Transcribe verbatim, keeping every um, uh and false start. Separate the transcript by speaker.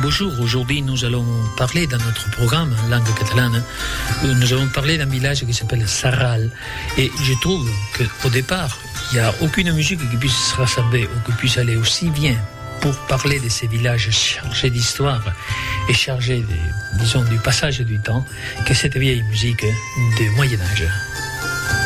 Speaker 1: Bonjour, aujourd'hui nous allons parler dans notre programme en langue catalane, nous allons parler d'un village qui s'appelle Sarral. Et je trouve qu'au départ, il n'y a aucune musique qui puisse se rassembler ou qui puisse aller aussi bien pour parler de ces villages chargés d'histoire et chargés, de, disons, du passage du temps que cette vieille musique du Moyen-Âge.